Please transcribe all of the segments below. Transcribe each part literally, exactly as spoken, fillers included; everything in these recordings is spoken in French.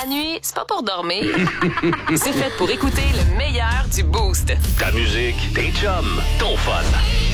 La nuit, c'est pas pour dormir. C'est fait pour écouter le meilleur du Boost. Ta musique, tes chums, ton fun.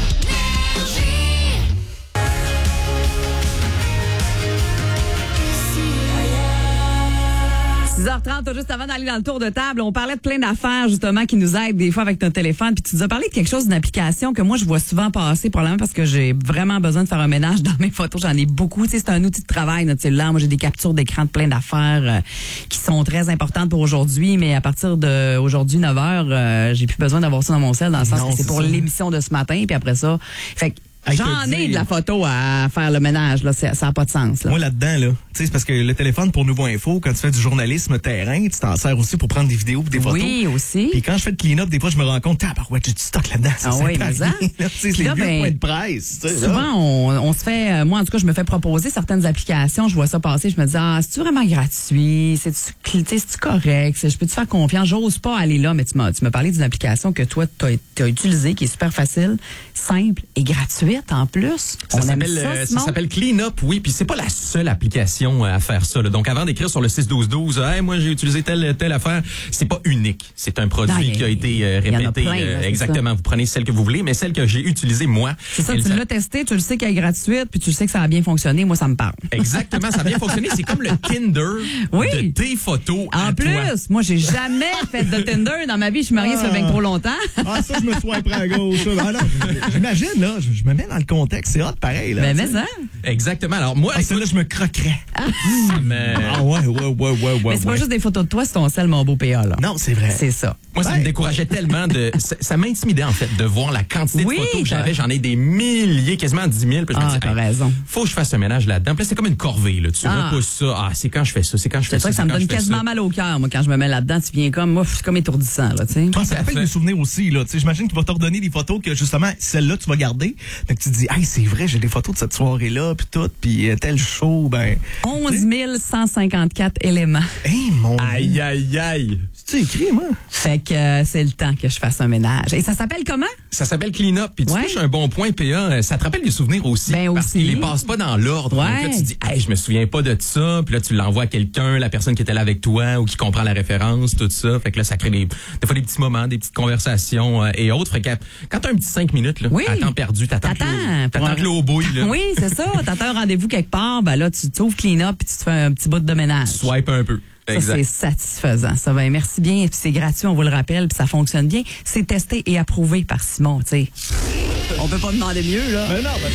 six heures trente, juste avant d'aller dans le tour de table, on parlait de plein d'affaires, justement, qui nous aident des fois avec notre téléphone. Puis tu nous as parlé de quelque chose, d'une application que moi, je vois souvent passer, probablement parce que j'ai vraiment besoin de faire un ménage dans mes photos. J'en ai beaucoup. Tu sais, c'est un outil de travail, notre cellulaire. Moi, j'ai des captures d'écran de plein d'affaires euh, qui sont très importantes pour aujourd'hui. Mais à partir d'aujourd'hui, neuf heures, euh, j'ai plus besoin d'avoir ça dans mon cell, dans le sens Non, que c'est c'est pour ça. l'émission de ce matin. Puis après ça, fait que Hey, j'en te ai dis- de la photo à faire le ménage. Là, ça n'a pas de sens. Là. Moi, là-dedans, là, tu sais, c'est parce que le téléphone pour Nouveau Info, quand tu fais du journalisme terrain, tu t'en sers aussi pour prendre des vidéos et des photos. Oui, aussi. Puis quand je fais le clean-up, des fois, je me rends compte, ah, bah ouais, j'ai du stock là-dedans. Ça, Ah ça oui, prend mais ça. rien, là. Tu sais, Puis c'est là, les vieux ben, points de presse. tu sais, là. Souvent, on, on se fait, euh, moi en tout cas, je me fais proposer certaines applications, je vois ça passer, je me dis, ah, c'est-tu vraiment gratuit? C'est-tu, c'est-tu correct? C'est- Je peux te faire confiance? J'ose pas aller là, mais tu m'as, tu m'as parlé d'une application que toi, tu as utilisée, qui est super facile, simple et gratuite en plus. Ça On aime s'appelle, ça, euh, ça Simon? s'appelle Cleanup, oui. Puis c'est pas la seule application euh, à faire ça. Là. Donc avant d'écrire sur le six douze douze, hey, moi j'ai utilisé telle telle affaire, c'est pas unique. C'est un produit Non, il y a- qui a été euh, il y en a répété plein, là, euh, c'est exactement. Vous prenez celle que vous voulez, mais celle que j'ai utilisée moi. C'est ça, elle tu s'a- l'as testé, tu le sais qu'elle est gratuite, puis tu le sais que ça a bien fonctionné. Moi, ça me parle. Exactement, ça a bien fonctionné. C'est comme le Tinder Oui. de tes photos. En à plus, toi. moi, j'ai jamais fait de Tinder dans ma vie. Je suis mariée, ça fait bien trop longtemps. Ah, ça, je me swiperais à gauche. ça. Ah, non, j'imagine, là, je, je me mets dans le contexte. C'est hot, pareil, là. Ben, tu mais sais. ça. Exactement. Alors moi, Ah, celle-là, je me croquerais. ça me- Ah, ouais, ouais, ouais, ouais, ouais. Mais c'est pas ouais. juste des photos de toi, c'est ton sel, mon beau P A, là. Non, c'est vrai. C'est ça. Moi, ça Ouais. me décourageait tellement de. Ça, ça m'intimidait, en fait, de voir la quantité Oui, de photos que t'as- j'avais. J'en ai des milliers, quasiment dix mille. Puis je me Ah, dis, t'as raison. faut que je fasse un ménage là-dedans. Puis là, c'est comme une corvée, là. Tu Ah. repousses ça. Ah, c'est quand je fais ça, c'est quand je fais C'est ça. vrai que ça c'est me quand donne je fais quasiment ça. mal au cœur, moi, quand je me mets là-dedans. Tu viens comme, moi, c'est comme étourdissant, là, tu sais. Ah, ça rappelle fait. des souvenirs aussi, là. Tu sais, j'imagine qu'il va te redonner des photos que, justement, celle-là, tu vas garder. Fait que tu te dis, hey, c'est vrai, j'ai des photos de cette soirée-là, puis tout, puis euh, tel show, ben. onze mille cent cinquante-quatre éléments. Hey, mon. Aïe, aïe, aïe. Tu écrit, moi? Fait que euh, c'est le temps que je fasse un ménage. Et ça s'appelle comment? Ça s'appelle Clean Up. Puis tu Ouais. touches un bon point, P A. Ça te rappelle des souvenirs aussi. Ben parce aussi. qu'ils les passent pas dans l'ordre. Ouais. Donc là, tu dis, hey, je me souviens pas de ça. Puis là, tu l'envoies à quelqu'un, la personne qui était là avec toi ou qui comprend la référence, tout ça. Fait que là, ça crée des, des fois des petits moments, des petites conversations euh, et autres. Fait que quand t'as un petit cinq minutes, là, Oui. à temps perdu, t'attends que T'attends l'eau- pour t'attends un- que l'eau bouille, là. Oui, c'est ça. T'attends un rendez-vous quelque part, ben là, tu t'ouvres Clean Up puis tu te fais un petit bout de ménage. Swipe un peu. Ça, Exact. c'est satisfaisant. Ça va, merci bien. Puis c'est gratuit, on vous le rappelle, puis ça fonctionne bien. C'est testé et approuvé par Simon, tu sais. On peut pas demander mieux, là. Ben non, ben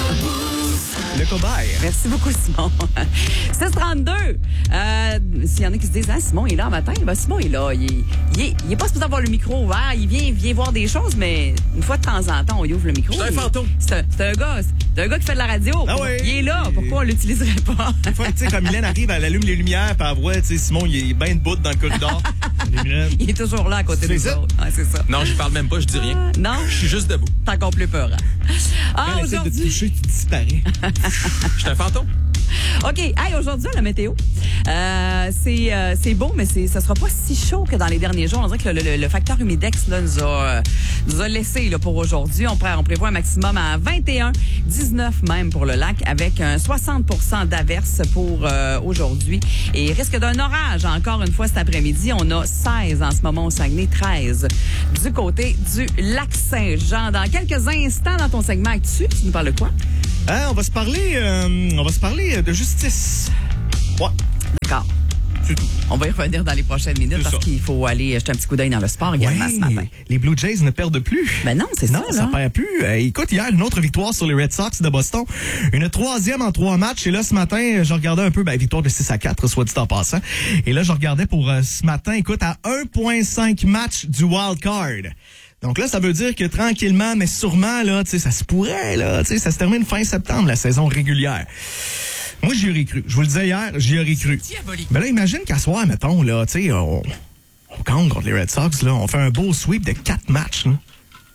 Le cobaye. Merci beaucoup, Simon. six trente-deux. Euh, S'il y en a qui se disent, ah, Simon, il est là un matin. Ben, Simon, il est là. Il est, il est, il est pas supposé avoir le micro ouvert. Il vient, il vient voir des choses, mais une fois de temps en temps, on y ouvre le micro. C'est un Il- fantôme. C'est un, c'est un gars. C'est un gars qui fait de la radio. Ah oui. Il est là. Pourquoi on l'utiliserait pas? Des fois, tu sais, quand Mylène arrive, elle allume les lumières, puis elle voit, tu sais, Simon, il est bien de bout dans le corridor. Mylène. Il est toujours là à côté de C'est nous ça. autres. Ouais, c'est ça. Non, je parle même pas, je dis rien. Non? Je suis juste debout. T'as encore plus peur. Hein? Ah, Quand elle essaie de te aujourd'hui. toucher, tu disparais. Je suis un fantôme. OK. Hey, aujourd'hui, la météo. Euh, c'est, euh, c'est beau, mais c'est, ça sera pas si chaud que dans les derniers jours. On dirait que le, le, le facteur humidex là, nous, a, euh, nous a laissé là, pour aujourd'hui. On, pré- on prévoit un maximum à vingt et un, dix-neuf même pour le lac, avec un soixante pour cent d'averses pour euh, aujourd'hui. Et risque d'un orage encore une fois cet après-midi. On a seize en ce moment au Saguenay, treize du côté du lac Saint-Jean. Dans quelques instants, dans ton segment Actu, tu nous parles de quoi? Hein, on va se parler, euh, on va se parler de justice. Ouais, D'accord. c'est tout. On va y revenir dans les prochaines minutes C'est parce ça. qu'il faut aller jeter un petit coup d'œil dans le sport également Ouais, ce matin. les Blue Jays ne perdent plus. Ben non, c'est Non, ça, ça là. perd plus. Euh, écoute, hier, une autre victoire sur les Red Sox de Boston. Une troisième en trois matchs. Et là, ce matin, je regardais un peu, ben, victoire de six à quatre, soit dit en passant. Et là, je regardais pour euh, ce matin, écoute, à un virgule cinq matchs du wild card. Donc là, ça veut dire que tranquillement, mais sûrement, là, tu sais, ça se pourrait, là, tu sais, ça se termine fin septembre, la saison régulière. Moi, j'y aurais cru. Je vous le disais hier, j'y aurais cru. Mais là, imagine qu'à soir, mettons, là, tu sais, on, on gagne contre les Red Sox, là, on fait un beau sweep de quatre matchs, là.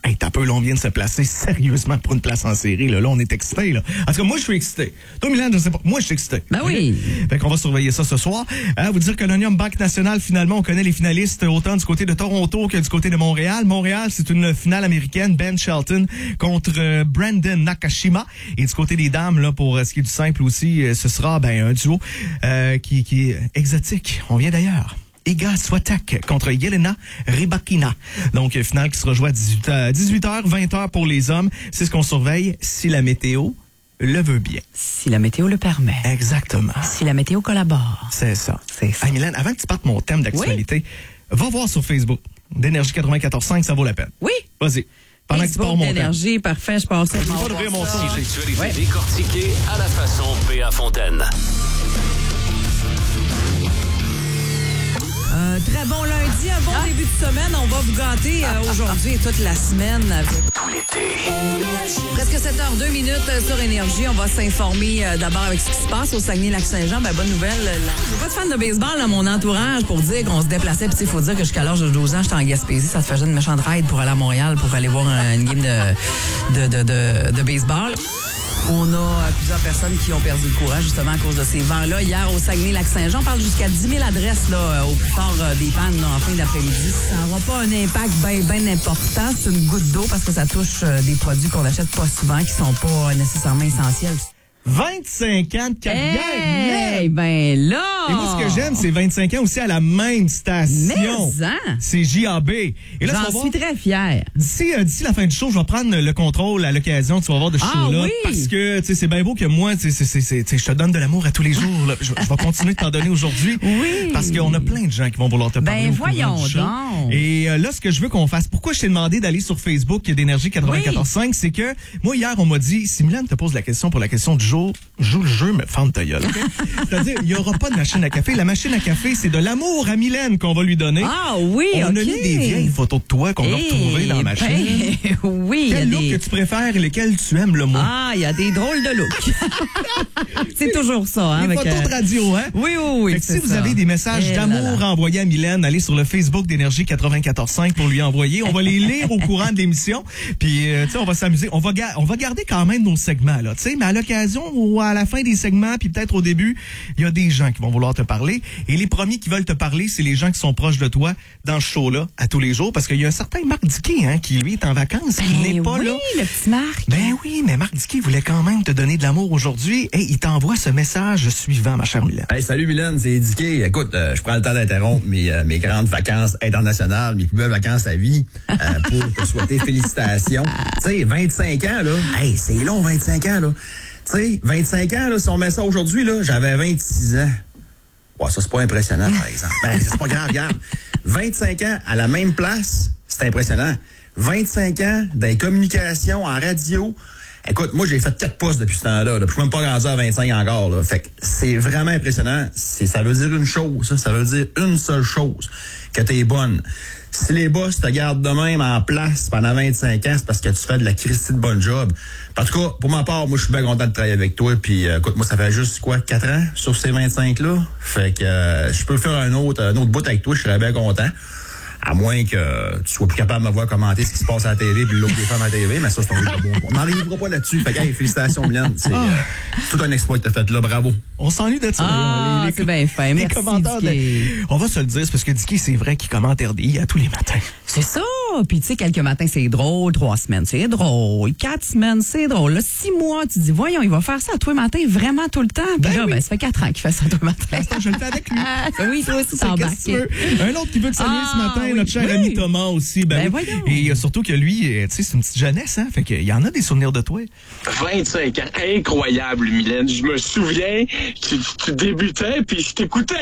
Hey, t'as peu, là, on vient de se placer sérieusement pour une place en série. Là, là on est excité. Là. En tout cas, moi, je suis excité. Toi, Milan, je sais pas. Moi, je suis excité. Ben oui. Fait qu'on va surveiller ça ce soir. À vous dire que l'Onium Banque Nationale, finalement, on connaît les finalistes autant du côté de Toronto que du côté de Montréal. Montréal, c'est une finale américaine. Ben Shelton contre euh, Brandon Nakashima. Et du côté des dames, là, pour euh, ce qui est du simple aussi, euh, ce sera ben, un duo euh, qui, qui est exotique. On vient d'ailleurs. Iga Swiatek contre Jelena Rybakina. Donc, finale qui sera jouée à dix-huit heures, vingt heures pour les hommes. C'est ce qu'on surveille si la météo le veut bien. Si la météo le permet. Exactement. Si la météo collabore. C'est ça. C'est ça. Hey, Mylène, avant que tu partes mon thème d'actualité, oui? Va voir sur Facebook d'Énergie quatre-vingt-quatorze cinq, ça vaut la peine. Oui. Vas-y. Pendant que tu pars mon thème. D'énergie, parfait, je passe. Je vais pas d'ouvrir mon son. L'actualité Ouais. décortiquée à la façon P A Fontaine. Euh, très bon lundi, un bon début de semaine. On va vous gâter euh, aujourd'hui et toute la semaine avec Tout l'été. presque sept heures deux minutes euh, sur Énergie. On va s'informer euh, d'abord avec ce qui se passe au Saguenay-Lac-Saint-Jean. Ben, bonne nouvelle. Euh, je suis pas de fan de baseball dans mon entourage pour dire qu'on se déplaçait. Puis il faut dire que jusqu'à l'âge de douze ans, j'étais en Gaspésie. Ça te faisait une méchante ride pour aller à Montréal pour aller voir un, une game de, de, de, de, de baseball. On a euh, plusieurs personnes qui ont perdu le courage justement à cause de ces vents-là. Hier, au Saguenay-Lac-Saint-Jean, on parle jusqu'à dix mille adresses là, euh, au plus fort euh, des pannes là, en fin d'après-midi. Ça n'aura pas un impact bien ben important. C'est une goutte d'eau parce que ça touche euh, des produits qu'on n'achète pas souvent qui sont pas euh, nécessairement essentiels. vingt-cinq ans de carrière. Hey, ben là! Et moi, ce que j'aime, c'est vingt-cinq ans aussi à la même station. Mais, hein? C'est J A B. Et là, tu vas J'en voir, suis très fière. D'ici, euh, d'ici la fin du show, je vais prendre le contrôle à l'occasion, tu vas voir, de ce Ah, show-là. oui? Parce que, tu sais, c'est bien beau que moi, tu sais, c'est, c'est, c'est, tu sais, je te donne de l'amour à tous les jours. Là. Je, je vais continuer de t'en donner aujourd'hui. Oui. Parce qu'on a plein de gens qui vont vouloir te parler. Ben, au courant voyons du show. donc. Et euh, là, ce que je veux qu'on fasse, pourquoi je t'ai demandé d'aller sur Facebook d'Énergie quatre-vingt-quatorze cinq, c'est que, moi, hier, on m'a dit, si Mylène te pose la question pour la question du jour, joue le jeu, mais ferme ta gueule. Okay? C'est-à-dire, il n'y aura pas de machine à café. La machine à café, c'est de l'amour à Mylène qu'on va lui donner. Ah oui, On OK. a mis des vieilles photos de toi qu'on a Eh retrouvées dans la machine. ben, oui, il y a Quel look des... que tu préfères et lequel tu aimes le moins? Ah, il y a des drôles de looks. C'est toujours ça, hein? Les avec, photos euh, de radio, hein? Oui, oui, oui. Fait que si c'est vous ça. avez des messages Eh là d'amour là. à envoyer à Mylène, allez sur le Facebook d'Énergie quatre-vingt-quatorze cinq pour lui envoyer. On va les lire au courant de l'émission. Puis, euh, tu sais, on va s'amuser. On va, ga- on va garder quand même nos segments, là. Tu sais, mais à l'occasion ou à la fin des segments, puis peut-être au début, il y a des gens qui vont vouloir te parler. Et les premiers qui veulent te parler, c'est les gens qui sont proches de toi dans ce show-là à tous les jours. Parce qu'il y a un certain Marc Diquet, hein, qui lui est en vacances, qui Ben n'est pas oui, là. le petit Marc. Ben oui, mais Marc Diquet voulait quand même te donner de l'amour aujourd'hui. Et il t'envoie ce message suivant, ma chère Mylène. Hey, salut Mylène, c'est Dicky. Écoute, euh, je prends le temps d'interrompre mes, euh, mes grandes vacances internationales, mes plus belles vacances à vie, euh, pour te souhaiter félicitations. Tu sais, vingt-cinq ans, là, hey, c'est long, vingt-cinq ans, là. Tu sais, vingt-cinq ans, là, si on met ça aujourd'hui, là, j'avais vingt-six ans. Ouais, ça, c'est pas impressionnant, par exemple. Ben, c'est pas grave, regarde. vingt-cinq ans à la même place, c'est impressionnant. vingt-cinq ans dans les communications, en radio. Écoute, moi, j'ai fait quatre postes depuis ce temps-là. Là. Je suis même pas rendu à vingt-cinq encore. Là. Fait que c'est vraiment impressionnant. C'est, ça veut dire une chose, ça. Ça veut dire une seule chose, que t'es bonne. Si les boss te gardent de même en place pendant vingt-cinq ans, c'est parce que tu fais de la Christie de bonne job. En tout cas, pour ma part, moi, je suis bien content de travailler avec toi. Puis, euh, écoute, moi, ça fait juste, quoi, quatre ans sur ces vingt-cinq-là. Fait que euh, je peux faire un autre, un autre bout avec toi, je serais bien content. À moins que tu sois plus capable de me voir commenter ce qui se passe à la télé puis l'autre des femmes à la télé, mais ça, c'est un autre bon. On n'arrivera pas là-dessus. Fait que, hey, félicitations, Mylène. C'est, euh, c'est tout un exploit que t'as fait là. Bravo. On s'ennuie de ça. Ah, les, les, c'est bien fait. les Merci, commentaires de- Dicky. On va se le dire, c'est parce que Dicky, c'est vrai qu'il commente R D I à tous les matins. C'est ça. Puis, tu sais, quelques matins, c'est drôle. Trois semaines, c'est drôle. Quatre semaines, c'est drôle. Là, six mois, tu dis, voyons, il va faire ça à tous les matins, vraiment tout le temps. Puis Ben là, oui. ben, ça fait quatre ans qu'il fait ça tous les matins. L'instant, je le fais avec lui. Ah, oui, toi aussi, C'est t'es qu'est-ce que tu embarqué. veux. Un autre qui veut te saluer Ah, ce matin, oui. notre cher Oui. ami Thomas aussi. Ben, Ben oui. voyons. Et euh, surtout que lui, euh, tu sais, c'est une petite jeunesse, hein. Fait qu'il y en a des souvenirs de toi. vingt-cinq ans, incroyable, Mylène. Je me souviens, tu, tu débutais, puis je t'écoutais